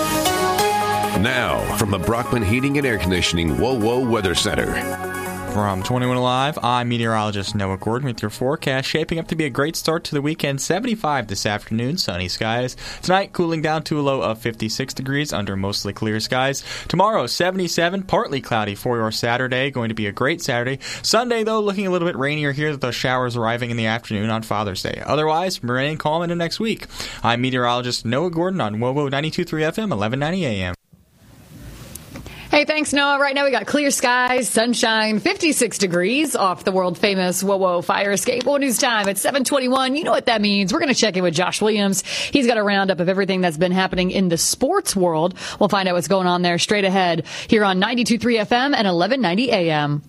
Now, from the Brockman Heating and Air Conditioning Whoa Whoa Weather Center. From twenty-one Alive, I'm meteorologist Noah Gordon with your forecast. Shaping up to be a great start to the weekend. seventy-five this afternoon, sunny skies. Tonight, cooling down to a low of fifty-six degrees under mostly clear skies. Tomorrow, seventy-seven, partly cloudy for your Saturday. Going to be a great Saturday. Sunday, though, looking a little bit rainier here with those showers arriving in the afternoon on Father's Day. Otherwise, rain and calm into next week. I'm meteorologist Noah Gordon on WOWO ninety-two point three F M, eleven ninety A M. Hey, thanks, Noah. Right now we got clear skies, sunshine, fifty-six degrees off the world-famous WOWO fire escape. WOWO News time at seven twenty-one. You know what that means. We're going to check in with Josh Williams. He's got a roundup of everything that's been happening in the sports world. We'll find out what's going on there straight ahead here on ninety-two point three F M and eleven ninety A M.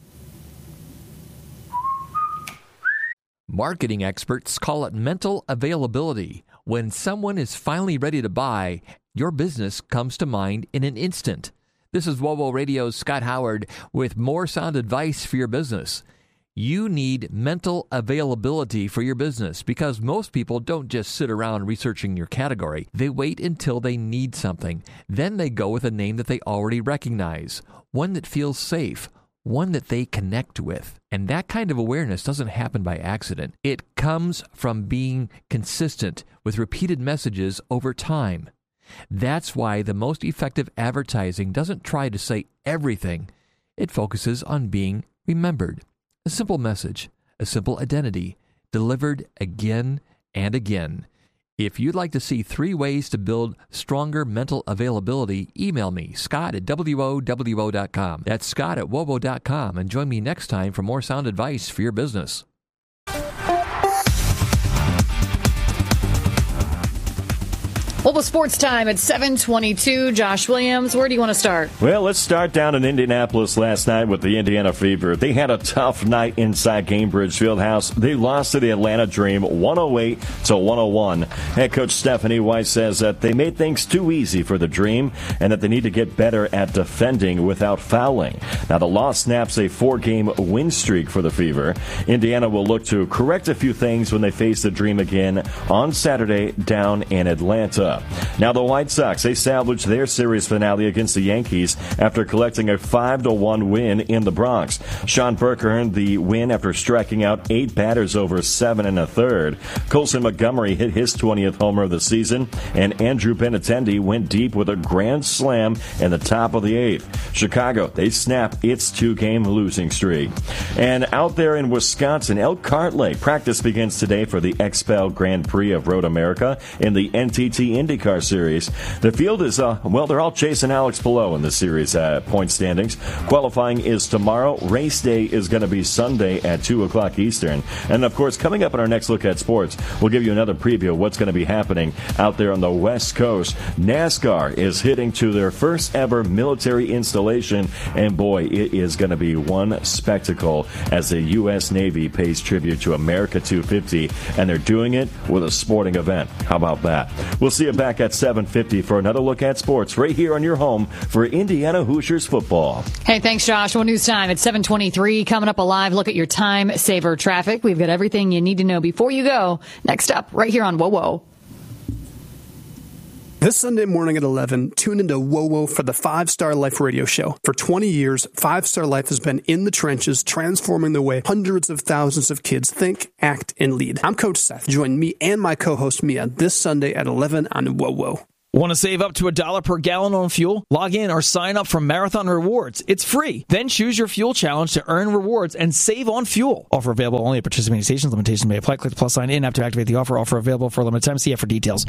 Marketing experts call it mental availability. When someone is finally ready to buy, your business comes to mind in an instant. This is WOWO Radio's Scott Howard with more sound advice for your business. You need mental availability for your business because most people don't just sit around researching your category. They wait until they need something. Then they go with a name that they already recognize, one that feels safe, one that they connect with. And that kind of awareness doesn't happen by accident. It comes from being consistent with repeated messages over time. That's why the most effective advertising doesn't try to say everything. It focuses on being remembered. A simple message, a simple identity, delivered again and again. If you'd like to see three ways to build stronger mental availability, email me, Scott at W O W O dot com. That's Scott at W O W O dot com. And join me next time for more sound advice for your business. Well, the sports time at seven twenty-two. Josh Williams, where do you want to start? Well, let's start down in Indianapolis last night with the Indiana Fever. They had a tough night inside Gainbridge Fieldhouse. They lost to the Atlanta Dream one oh eight to one oh one. Head coach Stephanie Weiss says that they made things too easy for the Dream and that they need to get better at defending without fouling. Now, the loss snaps a four-game win streak for the Fever. Indiana will look to correct a few things when they face the Dream again on Saturday down in Atlanta. Now the White Sox, they salvaged their series finale against the Yankees after collecting a five to one win in the Bronx. Sean Burke earned the win after striking out eight batters over seven and a third. Colson Montgomery hit his twentieth homer of the season, and Andrew Benintendi went deep with a grand slam in the top of the eighth. Chicago, they snap its two-game losing streak. And out there in Wisconsin, Elkhart Lake, practice begins today for the X P E L Grand Prix of Road America in the N T T IndyCar Series. The field is, uh, well, they're all chasing Alex Palou in the series uh, point standings. Qualifying is tomorrow. Race day is going to be Sunday at two o'clock Eastern. And, of course, coming up in our next look at sports, we'll give you another preview of what's going to be happening out there on the West Coast. NASCAR is hitting to their first ever military installation, and, boy, it is going to be one spectacle as the U S Navy pays tribute to America two fifty, and they're doing it with a sporting event. How about that? We'll see you back at seven fifty for another look at sports right here on your home for Indiana Hoosiers football. Hey, thanks, Josh. Well, news time at seven twenty-three. Coming up, a live look at your time saver traffic. We've got everything you need to know before you go. Next up, right here on Whoa Whoa. This Sunday morning at eleven, tune into Whoa Whoa for the Five Star Life radio show. For twenty years, Five Star Life has been in the trenches, transforming the way hundreds of thousands of kids think, act, and lead. I'm Coach Seth. Join me and my co-host Mia this Sunday at eleven on Whoa Whoa. Want to save up to a dollar per gallon on fuel? Log in or sign up for Marathon Rewards. It's free. Then choose your fuel challenge to earn rewards and save on fuel. Offer available only at participating stations. Limitations may apply. Click the plus sign in app to activate the offer. Offer available for a limited time. See F for details.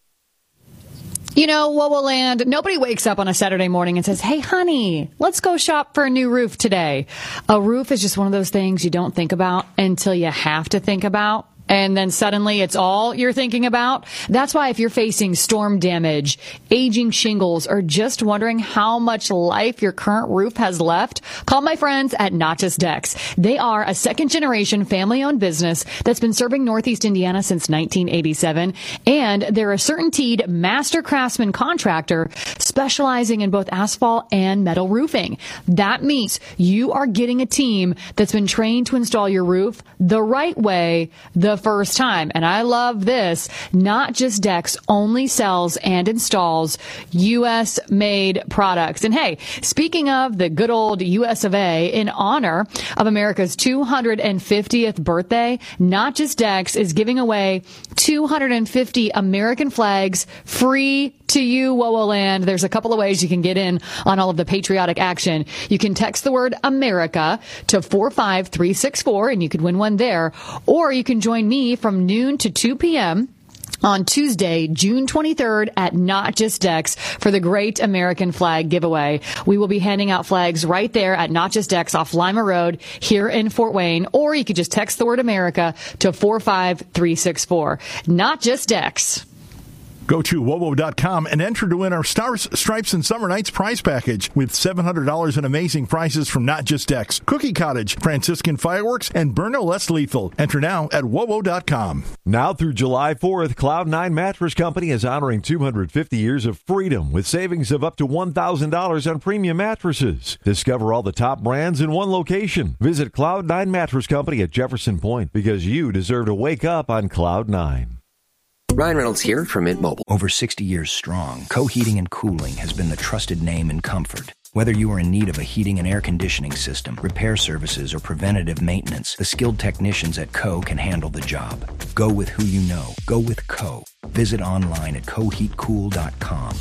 You know, Whoa Whoa Land, nobody wakes up on a Saturday morning and says, hey, honey, let's go shop for a new roof today. A roof is just one of those things you don't think about until you have to think about. And then suddenly it's all you're thinking about. That's why if you're facing storm damage, aging shingles, or just wondering how much life your current roof has left, call my friends at Not Just Decks. They are a second-generation family-owned business that's been serving Northeast Indiana since nineteen eighty-seven, and they're a CertainTeed master craftsman contractor specializing in both asphalt and metal roofing. That means you are getting a team that's been trained to install your roof the right way, the first time. And I love this. Not Just Decks only sells and installs U S made products. And hey, speaking of the good old U S of A, in honor of America's two hundred fiftieth birthday, Not Just Decks is giving away two hundred fifty American flags free to you, Whoa Whoa Land. There's a couple of ways you can get in on all of the patriotic action. You can text the word America to four five three six four and you could win one there. Or you can join me from noon to two p.m. on Tuesday, June twenty-third at Not Just Decks for the Great American Flag Giveaway. We will be handing out flags right there at Not Just Decks off Lima Road here in Fort Wayne. Or you could just text the word America to four five three six four. Not Just Decks. Go to W O W O dot com and enter to win our Stars, Stripes, and Summer Nights prize package with seven hundred dollars in amazing prizes from Not Just Decks, Cookie Cottage, Franciscan Fireworks, and Burn No Less Lethal. Enter now at W O W O dot com. Now through July fourth, Cloud nine Mattress Company is honoring two hundred fifty years of freedom with savings of up to one thousand dollars on premium mattresses. Discover all the top brands in one location. Visit Cloud nine Mattress Company at Jefferson Point because you deserve to wake up on Cloud nine. Ryan Reynolds here from Mint Mobile. Over sixty years strong, Co Heating and Cooling has been the trusted name in comfort. Whether you are in need of a heating and air conditioning system, repair services, or preventative maintenance, the skilled technicians at Co can handle the job. Go with who you know. Go with Co. Visit online at co heat cool dot com.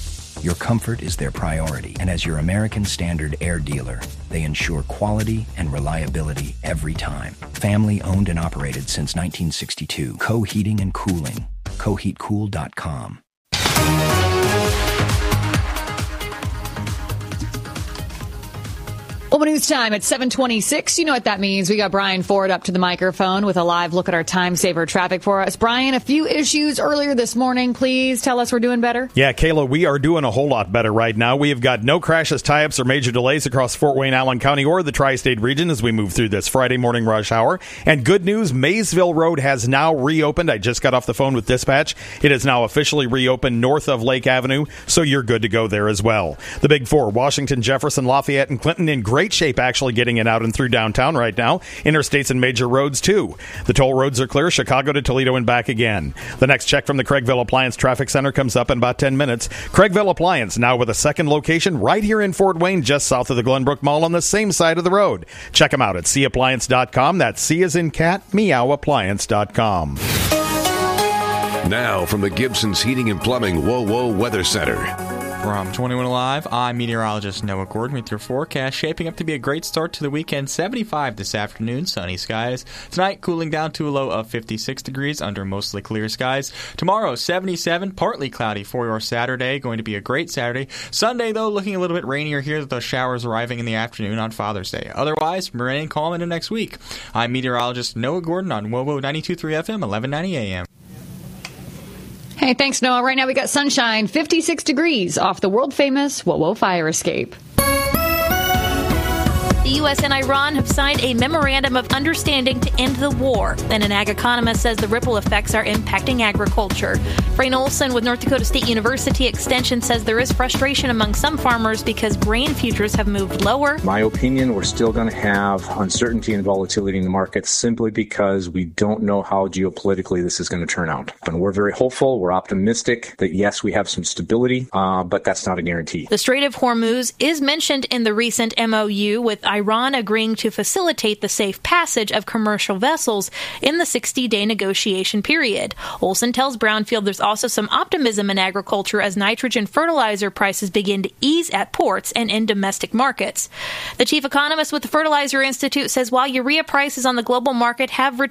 your comfort is their priority. And as your American Standard Air dealer, they ensure quality and reliability every time. Family owned and operated since nineteen sixty-two. Co Heating and Cooling. co heat cool dot com. Well, news time at seven twenty-six. You know what that means. We got Brian Ford up to the microphone with a live look at our time saver traffic for us. Brian, a few issues earlier this morning. Please tell us we're doing better. Yeah, Kayla, we are doing a whole lot better right now. We have got no crashes, tie-ups, or major delays across Fort Wayne, Allen County, or the tri-state region as we move through this Friday morning rush hour. And good news, Maysville Road has now reopened. I just got off the phone with dispatch. It is now officially reopened north of Lake Avenue, so you're good to go there as well. The Big Four, Washington, Jefferson, Lafayette, and Clinton in great shape actually getting it out and through downtown right now. Interstates and major roads too. The toll roads are clear, Chicago to Toledo and back again. The next check from the Craigville Appliance Traffic Center comes up in about ten minutes. Craigville Appliance now with a second location right here in Fort Wayne, just south of the Glenbrook Mall on the same side of the road. Check them out at c appliance dot com. That's C as in cat, meow appliance dot com. Now from the Gibson's Heating and Plumbing Whoa Whoa Weather Center. From twenty-one Alive, I'm meteorologist Noah Gordon with your forecast. Shaping up to be a great start to the weekend. seventy-five this afternoon, sunny skies. Tonight, cooling down to a low of fifty-six degrees under mostly clear skies. Tomorrow, seventy-seven, partly cloudy for your Saturday. Going to be a great Saturday. Sunday, though, looking a little bit rainier here with those showers arriving in the afternoon on Father's Day. Otherwise, rain calm into next week. I'm meteorologist Noah Gordon on WOWO ninety-two point three F M, eleven ninety A M. Hey, thanks, Noah. Right now we got sunshine, fifty-six degrees off the world-famous WOWO fire escape. The U S and Iran have signed a memorandum of understanding to end the war, and an ag economist says the ripple effects are impacting agriculture. Frayne Olson with North Dakota State University Extension says there is frustration among some farmers because grain futures have moved lower. My opinion, we're still going to have uncertainty and volatility in the market simply because we don't know how geopolitically this is going to turn out. And we're very hopeful, we're optimistic that yes, we have some stability, uh, but that's not a guarantee. The Strait of Hormuz is mentioned in the recent M O U, with Iran agreeing to facilitate the safe passage of commercial vessels in the sixty-day negotiation period. Olson tells Brownfield there's also some optimism in agriculture as nitrogen fertilizer prices begin to ease at ports and in domestic markets. The chief economist with the Fertilizer Institute says while urea prices on the global market have returned